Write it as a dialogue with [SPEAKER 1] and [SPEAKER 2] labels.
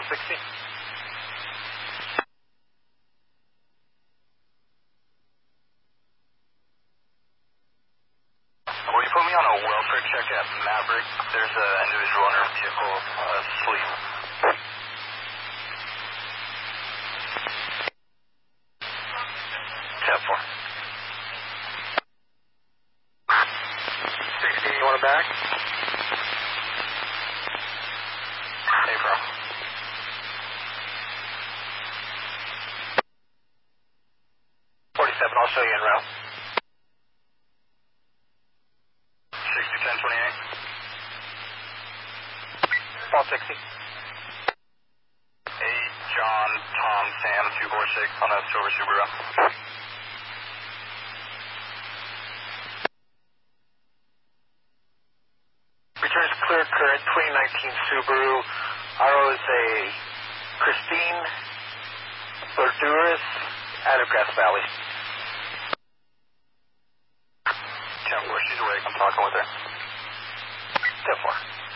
[SPEAKER 1] 60. Will you put me on a welfare check at Maverick? There's an individual in her vehicle asleep. 10-4. 60, you want it back? Hey, bro. 47, I'll show you en route. 60, 10, 28. Paul 60. 8, John, Tom, Sam, 246 on a silver Subaru. Returns clear current 2019 Subaru. RO is a Christine Borduris out of Grass Valley. 10-4, she's awake. I'm talking with her. 10-4.